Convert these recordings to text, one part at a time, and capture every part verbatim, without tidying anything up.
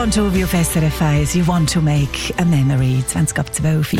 Bon Jovi auf S R F eins, You Want to Make a Memory, zwanzig ab zwölf.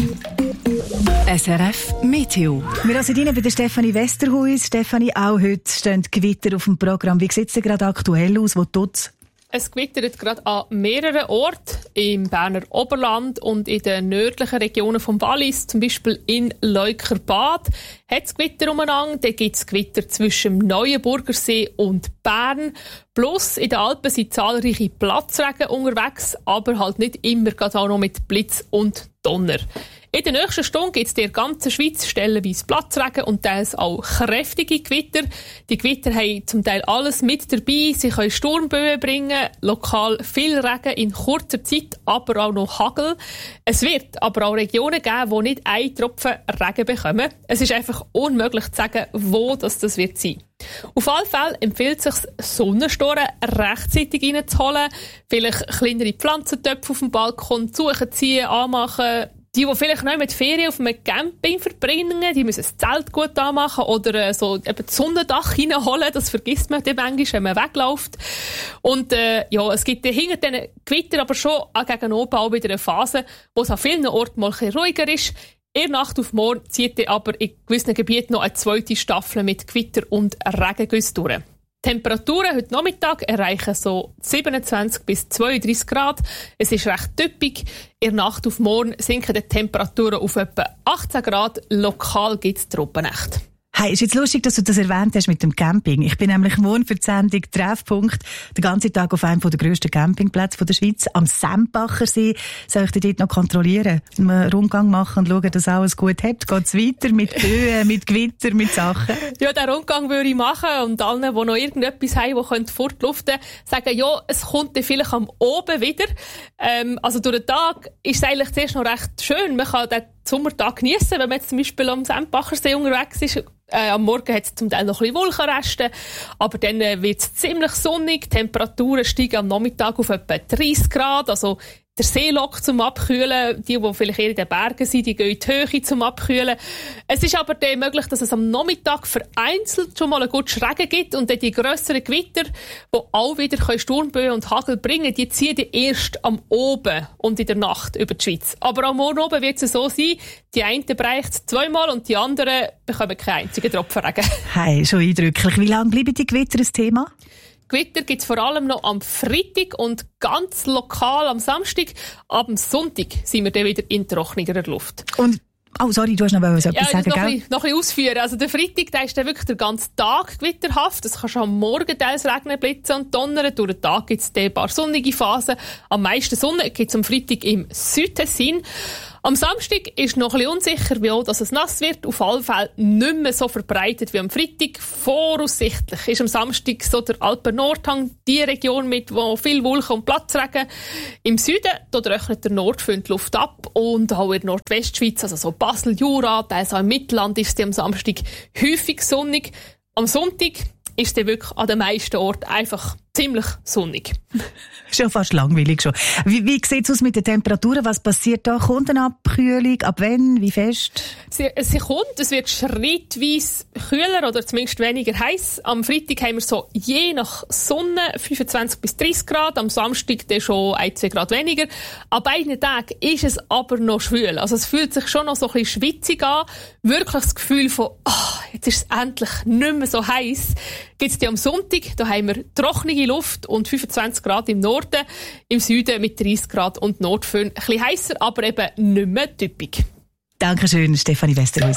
S R F Meteo. Wir sind rein bei der Stefanie Westerhuis. Stefanie, auch heute stehen Gewitter auf dem Programm. Wie sieht es denn gerade aktuell aus? Wo tut's? Es gewittert gerade an mehreren Orten im Berner Oberland und in den nördlichen Regionen vom Wallis, zum Beispiel in Leukerbad, hat es Gewitter umeinander. Dann gibt es Gewitter zwischen dem Neuenburgersee und Bern. Plus in den Alpen sind zahlreiche Platzregen unterwegs, aber halt nicht immer gerade auch noch mit Blitz und Donner. In der nächsten Stunde gibt es in der ganzen Schweiz stellenweise Platzregen und teils auch kräftige Gewitter. Die Gewitter haben zum Teil alles mit dabei. Sie können Sturmböen bringen, lokal viel Regen in kurzer Zeit, aber auch noch Hagel. Es wird aber auch Regionen geben, die nicht einen Tropfen Regen bekommen. Es ist einfach unmöglich zu sagen, wo das, das wird sein. Auf alle Fälle empfiehlt es sich, Sonnenstoren rechtzeitig reinzuholen. Vielleicht kleinere Pflanzentöpfe auf dem Balkon suchen, ziehen, anmachen. Die, die vielleicht noch mit Ferien auf einem Camping verbringen, die müssen das Zelt gut anmachen oder so eben das Sonnendach reinholen. Das vergisst man dann manchmal, wenn man wegläuft. Und äh, ja, es gibt hinter diesen Gewitter aber schon gegen oben auch wieder eine Phase, wo es an vielen Orten mal ein bisschen ruhiger ist. In der Nacht auf morgen zieht dann aber in gewissen Gebieten noch eine zweite Staffel mit Gewitter und Regengüssen durch. Die Temperaturen heute Nachmittag erreichen so siebenundzwanzig bis zweiunddreißig Grad. Es ist recht typisch. In der Nacht auf morgen sinken die Temperaturen auf etwa achtzehn Grad. Lokal gibt es Trockennächte. Hey, ist jetzt lustig, dass du das erwähnt hast mit dem Camping. Ich bin nämlich morgen für die Sendung Treffpunkt den ganzen Tag auf einem der grössten Campingplätze der Schweiz, am Sempachersee. Soll ich dort noch kontrollieren, einen Rundgang machen und schauen, dass alles gut hat? Geht es weiter mit Böen, mit Gewitter, mit Sachen? Ja, den Rundgang würde ich machen und allen, die noch irgendetwas haben, die fortluften können, sagen, ja, es kommt dann vielleicht am Oben wieder. Ähm, also durch den Tag ist es eigentlich zuerst noch recht schön. Man kann den Sommertag geniessen, wenn man jetzt zum Beispiel am Sempachersee unterwegs ist. Äh, am Morgen hat es zum Teil noch ein bisschen Wolkenreste, aber dann äh, wird es ziemlich sonnig. Die Temperaturen steigen am Nachmittag auf etwa dreißig Grad, also der See lockt zum Abkühlen. Die, die vielleicht eher in den Bergen sind, die gehen in die Höhe zum Abkühlen. Es ist aber dann möglich, dass es am Nachmittag vereinzelt schon mal einen guten Regen gibt und dann die grösseren Gewitter, die auch wieder Sturmböen und Hagel bringen, die ziehen die erst am Oben und in der Nacht über die Schweiz. Aber am Morgen oben wird es so sein, die einen bereichen es zweimal und die anderen bekommen keinen einzigen Tropfen Regen. Hey, schon eindrücklich. Wie lange bleiben die Gewitter ein Thema? Gewitter gibt es vor allem noch am Freitag und ganz lokal am Samstag. Ab dem Sonntag sind wir dann wieder in trockener Luft. Und oh, sorry, du hast noch etwas ja, sagen, noch gell? Ein bisschen, noch ein bisschen ausführen. Also der Freitag, der ist dann wirklich den ganzen Tag gewitterhaft. Es kann schon am Morgen teils regnen, blitzen und donnern. Durch den Tag gibt es ein paar sonnige Phasen. Am meisten Sonne gibt es am Freitag im Südtessin. Am Samstag ist noch ein bisschen unsicher, wie auch, dass es nass wird. Auf alle Fälle nicht mehr so verbreitet wie am Freitag. Voraussichtlich ist am Samstag so der Alpen-Nordhang die Region mit, wo viel Wolken und Platzregen. Im Süden, dort rechnet der Nordfront die Luft ab. Und auch in der Nordwestschweiz, also so Basel, Jura, teils auch im Mittelland, ist es am Samstag häufig sonnig. Am Sonntag ist es wirklich an den meisten Orten einfach ziemlich sonnig. Schon fast langweilig schon. Wie, wie sieht es aus mit den Temperaturen? Was passiert da? Kommt eine Abkühlung? Ab wann? Wie fest? Sie, sie kommt. Es wird schrittweise kühler oder zumindest weniger heiß. Am Freitag haben wir so je nach Sonne fünfundzwanzig bis dreißig Grad. Am Samstag dann schon ein, zwei Grad weniger. An beiden Tagen ist es aber noch schwül. Also es fühlt sich schon noch so ein bisschen schwitzig an. Wirklich das Gefühl von, oh, jetzt ist es endlich nicht mehr so heiß. Gibt es die am Sonntag. Da haben wir trockene Luft und fünfundzwanzig Grad im Norden. Im Süden mit dreißig Grad und Nordföhn ein bisschen heißer, aber eben nicht mehr typisch. Dankeschön, Stefanie Westerhuis.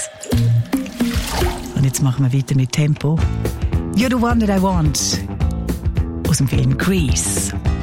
Und jetzt machen wir weiter mit Tempo. You're the one that I want. Aus dem Film Grease.